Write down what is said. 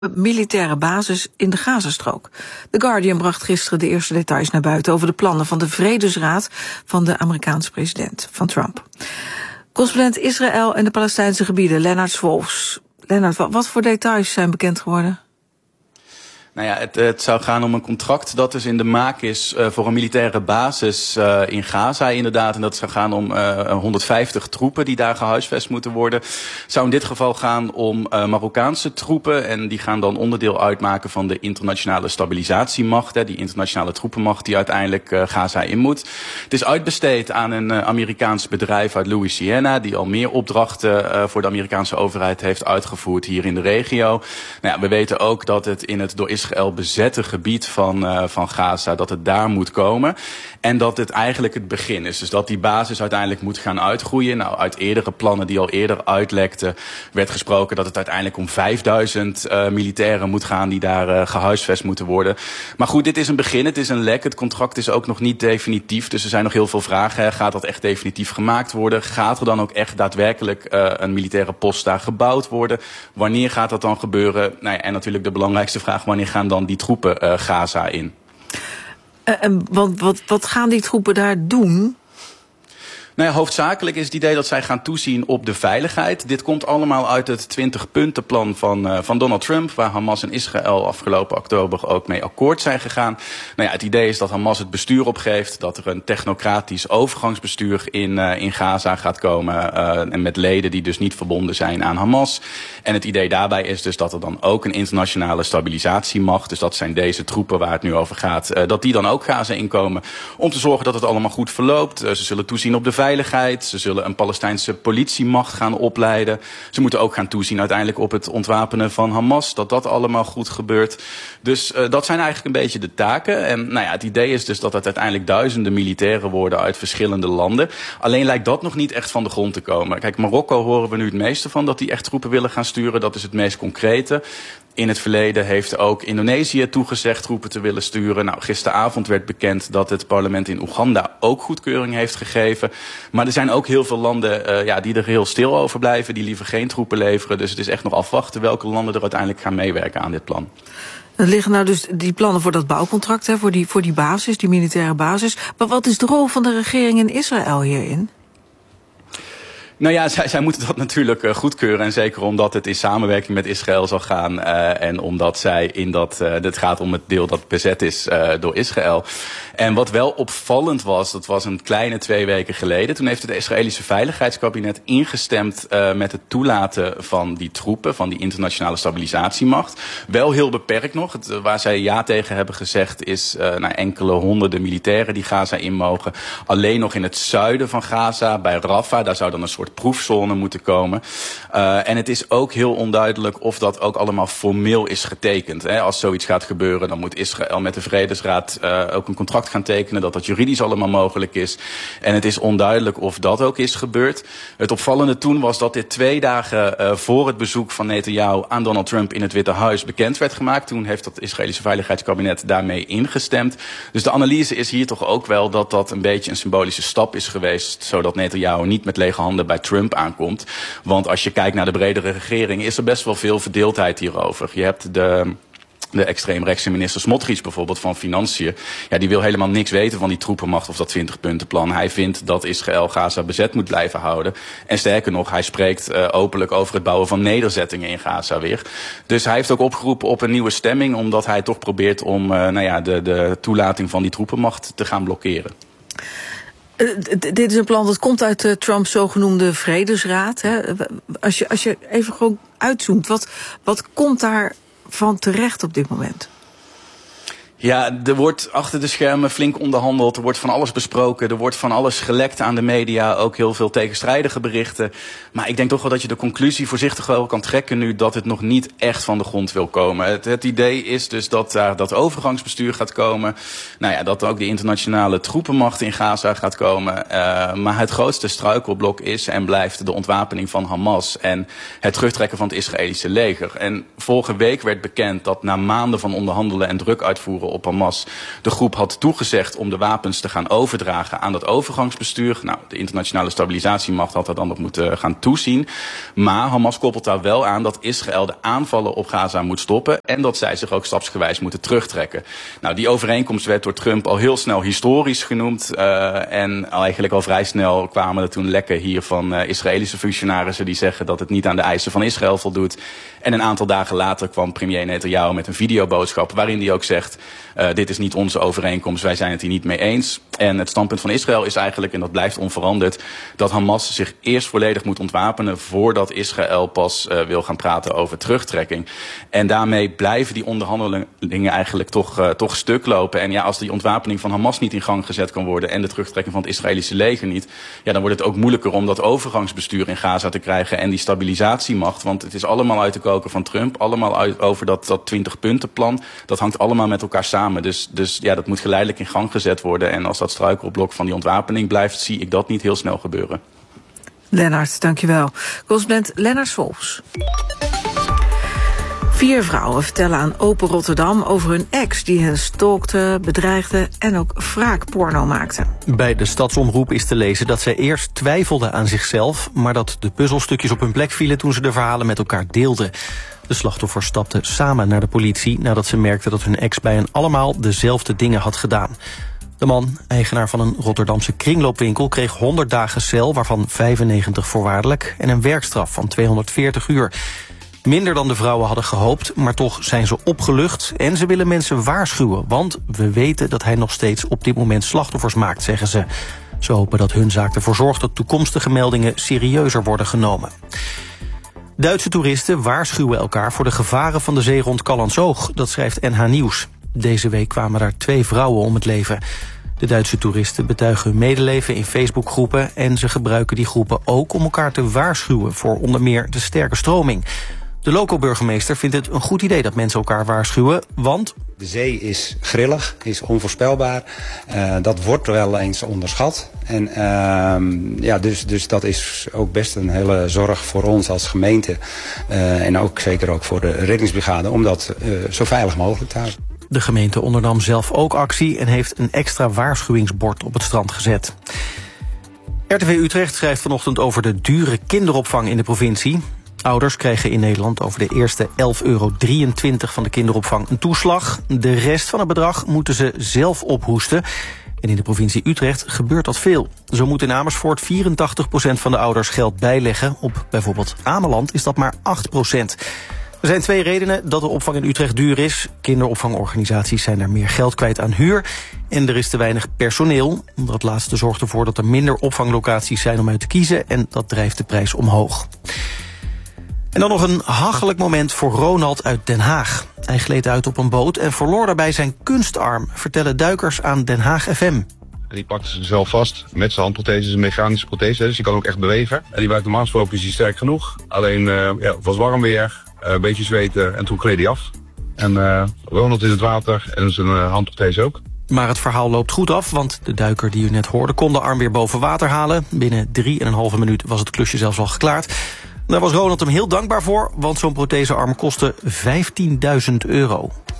militaire basis in de Gazastrook. The Guardian bracht gisteren de eerste details naar buiten over de plannen van de Vredesraad van de Amerikaanse president, van Trump. Correspondent Israël en de Palestijnse gebieden, Lennart Swolfs. Lennart, wat voor details zijn bekend geworden? Nou ja, het zou gaan om een contract dat dus in de maak is voor een militaire basis in Gaza inderdaad. En dat zou gaan om 150 troepen die daar gehuisvest moeten worden. Het zou in dit geval gaan om Marokkaanse troepen. En die gaan dan onderdeel uitmaken van de internationale stabilisatiemacht. Die internationale troepenmacht die uiteindelijk Gaza in moet. Het is uitbesteed aan een Amerikaans bedrijf uit Louisiana. Die al meer opdrachten voor de Amerikaanse overheid heeft uitgevoerd hier in de regio. Nou ja, we weten ook dat het in het door Israël bezette gebied van Gaza, dat het daar moet komen. En dat het eigenlijk het begin is. Dus dat die basis uiteindelijk moet gaan uitgroeien. Nou, uit eerdere plannen die al eerder uitlekten, werd gesproken dat het uiteindelijk om 5000 militairen moet gaan die daar gehuisvest moeten worden. Maar goed, dit is een begin, het is een lek. Het contract is ook nog niet definitief. Dus er zijn nog heel veel vragen. Gaat dat echt definitief gemaakt worden? Gaat er dan ook echt daadwerkelijk een militaire post daar gebouwd worden? Wanneer gaat dat dan gebeuren? Nou ja, en natuurlijk de belangrijkste vraag, wanneer gaan dan die troepen Gaza in? Wat gaan die troepen daar doen? Nou ja, hoofdzakelijk is het idee dat zij gaan toezien op de veiligheid. Dit komt allemaal uit het 20-puntenplan van Donald Trump, waar Hamas en Israël afgelopen oktober ook mee akkoord zijn gegaan. Nou ja, het idee is dat Hamas het bestuur opgeeft, dat er een technocratisch overgangsbestuur in Gaza gaat komen, en met leden die dus niet verbonden zijn aan Hamas. En het idee daarbij is dus dat er dan ook een internationale stabilisatiemacht, dus dat zijn deze troepen waar het nu over gaat, dat die dan ook Gaza inkomen om te zorgen dat het allemaal goed verloopt. Ze zullen toezien op de veiligheid. Ze zullen een Palestijnse politiemacht gaan opleiden. Ze moeten ook gaan toezien uiteindelijk op het ontwapenen van Hamas. Dat allemaal goed gebeurt. Dus dat zijn eigenlijk een beetje de taken. En nou ja, het idee is dus dat het uiteindelijk duizenden militairen worden uit verschillende landen. Alleen lijkt dat nog niet echt van de grond te komen. Kijk, Marokko horen we nu het meeste van dat die echt troepen willen gaan sturen. Dat is het meest concrete. In het verleden heeft ook Indonesië toegezegd troepen te willen sturen. Nou, gisteravond werd bekend dat het parlement in Oeganda ook goedkeuring heeft gegeven. Maar er zijn ook heel veel landen die er heel stil over blijven, die liever geen troepen leveren. Dus het is echt nog afwachten welke landen er uiteindelijk gaan meewerken aan dit plan. Er liggen nou dus die plannen voor dat bouwcontract, voor die basis, die militaire basis. Maar wat is de rol van de regering in Israël hierin? Nou ja, zij moeten dat natuurlijk goedkeuren. En zeker omdat het in samenwerking met Israël zal gaan. En omdat zij het gaat om het deel dat bezet is door Israël. En wat wel opvallend was, dat was een kleine 2 weken geleden. Toen heeft het Israëlische Veiligheidskabinet ingestemd met het toelaten van die troepen, van die internationale stabilisatiemacht. Wel heel beperkt nog. Waar zij ja tegen hebben gezegd is enkele honderden militairen die Gaza in mogen. Alleen nog in het zuiden van Gaza, bij Rafah. Daar zou dan een soort proefzone moeten komen. En het is ook heel onduidelijk of dat ook allemaal formeel is getekend. Als zoiets gaat gebeuren, dan moet Israël met de Vredesraad ook een contract gaan tekenen, dat juridisch allemaal mogelijk is. En het is onduidelijk of dat ook is gebeurd. Het opvallende toen was dat dit 2 dagen voor het bezoek van Netanyahu aan Donald Trump in het Witte Huis bekend werd gemaakt. Toen heeft het Israëlische Veiligheidskabinet daarmee ingestemd. Dus de analyse is hier toch ook wel dat dat een beetje een symbolische stap is geweest, zodat Netanyahu niet met lege handen bij Trump aankomt. Want als je kijkt naar de bredere regering, is er best wel veel verdeeldheid hierover. Je hebt de extreemrechtse minister Smotrich bijvoorbeeld van Financiën. Ja, die wil helemaal niks weten van die troepenmacht of dat 20-puntenplan. Hij vindt dat Israël Gaza bezet moet blijven houden. En sterker nog, hij spreekt openlijk over het bouwen van nederzettingen in Gaza weer. Dus hij heeft ook opgeroepen op een nieuwe stemming, omdat hij toch probeert om de toelating van die troepenmacht te gaan blokkeren. Dit is een plan dat komt uit Trumps zogenoemde Vredesraad. Hè? Als je even gewoon uitzoomt, wat komt daar van terecht op dit moment? Ja, er wordt achter de schermen flink onderhandeld. Er wordt van alles besproken. Er wordt van alles gelekt aan de media. Ook heel veel tegenstrijdige berichten. Maar ik denk toch wel dat je de conclusie voorzichtig wel kan trekken nu dat het nog niet echt van de grond wil komen. Het idee is dus dat daar dat overgangsbestuur gaat komen. Nou ja, dat ook de internationale troepenmacht in Gaza gaat komen. Maar het grootste struikelblok is en blijft de ontwapening van Hamas en het terugtrekken van het Israëlische leger. En vorige week werd bekend dat na maanden van onderhandelen en druk uitvoeren op Hamas. De groep had toegezegd om de wapens te gaan overdragen aan dat overgangsbestuur. Nou, de internationale stabilisatiemacht had dat dan moeten gaan toezien. Maar Hamas koppelt daar wel aan dat Israël de aanvallen op Gaza moet stoppen en dat zij zich ook stapsgewijs moeten terugtrekken. Nou, die overeenkomst werd door Trump al heel snel historisch genoemd. En eigenlijk al vrij snel kwamen er toen lekken hier van Israëlische functionarissen die zeggen dat het niet aan de eisen van Israël voldoet. En een aantal dagen later kwam premier Netanyahu met een videoboodschap waarin hij ook zegt, dit is niet onze overeenkomst, wij zijn het hier niet mee eens. En het standpunt van Israël is eigenlijk, en dat blijft onveranderd, dat Hamas zich eerst volledig moet ontwapenen voordat Israël pas wil gaan praten over terugtrekking. En daarmee blijven die onderhandelingen eigenlijk toch stuk lopen. En ja, als die ontwapening van Hamas niet in gang gezet kan worden en de terugtrekking van het Israëlische leger niet, ja, dan wordt het ook moeilijker om dat overgangsbestuur in Gaza te krijgen en die stabilisatiemacht. Want het is allemaal uit de koker van Trump, allemaal over dat 20-puntenplan. Dat hangt allemaal met elkaar samen. Dus ja, dat moet geleidelijk in gang gezet worden. En als dat struikelblok van die ontwapening blijft, zie ik dat niet heel snel gebeuren. Lennart, dankjewel. Correspondent Lennart Solfs. 4 vrouwen vertellen aan Open Rotterdam over hun ex die hen stalkte, bedreigde en ook wraakporno maakte. Bij de Stadsomroep is te lezen dat zij eerst twijfelden aan zichzelf, maar dat de puzzelstukjes op hun plek vielen toen ze de verhalen met elkaar deelden. De slachtoffers stapten samen naar de politie nadat ze merkten dat hun ex bij hen allemaal dezelfde dingen had gedaan. De man, eigenaar van een Rotterdamse kringloopwinkel, kreeg 100 dagen cel, waarvan 95 voorwaardelijk, en een werkstraf van 240 uur. Minder dan de vrouwen hadden gehoopt, maar toch zijn ze opgelucht en ze willen mensen waarschuwen, want we weten dat hij nog steeds op dit moment slachtoffers maakt, zeggen ze. Ze hopen dat hun zaak ervoor zorgt dat toekomstige meldingen serieuzer worden genomen. Duitse toeristen waarschuwen elkaar voor de gevaren van de zee rond Callantsoog, dat schrijft NH Nieuws. Deze week kwamen daar 2 vrouwen om het leven. De Duitse toeristen betuigen hun medeleven in Facebookgroepen en ze gebruiken die groepen ook om elkaar te waarschuwen voor onder meer de sterke stroming. De loco-burgemeester vindt het een goed idee dat mensen elkaar waarschuwen, want de zee is grillig, is onvoorspelbaar. Dat wordt wel eens onderschat. En dus dat is ook best een hele zorg voor ons als gemeente. En ook zeker ook voor de reddingsbrigade om dat zo veilig mogelijk te houden. De gemeente ondernam zelf ook actie en heeft een extra waarschuwingsbord op het strand gezet. RTV Utrecht schrijft vanochtend over de dure kinderopvang in de provincie. Ouders krijgen in Nederland over de eerste €11,23 van de kinderopvang een toeslag. De rest van het bedrag moeten ze zelf ophoesten. En in de provincie Utrecht gebeurt dat veel. Zo moet in Amersfoort 84% van de ouders geld bijleggen. Op bijvoorbeeld Ameland is dat maar 8%. Er zijn 2 redenen dat de opvang in Utrecht duur is. Kinderopvangorganisaties zijn daar meer geld kwijt aan huur. En er is te weinig personeel. Dat laatste zorgt ervoor dat er minder opvanglocaties zijn om uit te kiezen. En dat drijft de prijs omhoog. En dan nog een hachelijk moment voor Ronald uit Den Haag. Hij gleed uit op een boot en verloor daarbij zijn kunstarm, vertellen duikers aan Den Haag FM. Die pakte zichzelf vast met zijn handprothese, een mechanische prothese, dus die kan ook echt bewegen. En die werkt normaal gesproken is die sterk genoeg. Alleen het was warm weer, een beetje zweten en toen gleed hij af. En Ronald in het water en zijn handprothese ook. Maar het verhaal loopt goed af, want de duiker die u net hoorde kon de arm weer boven water halen. Binnen 3,5 minuut was het klusje zelfs al geklaard. Daar was Ronald hem heel dankbaar voor, want zo'n prothesearm kostte €15.000.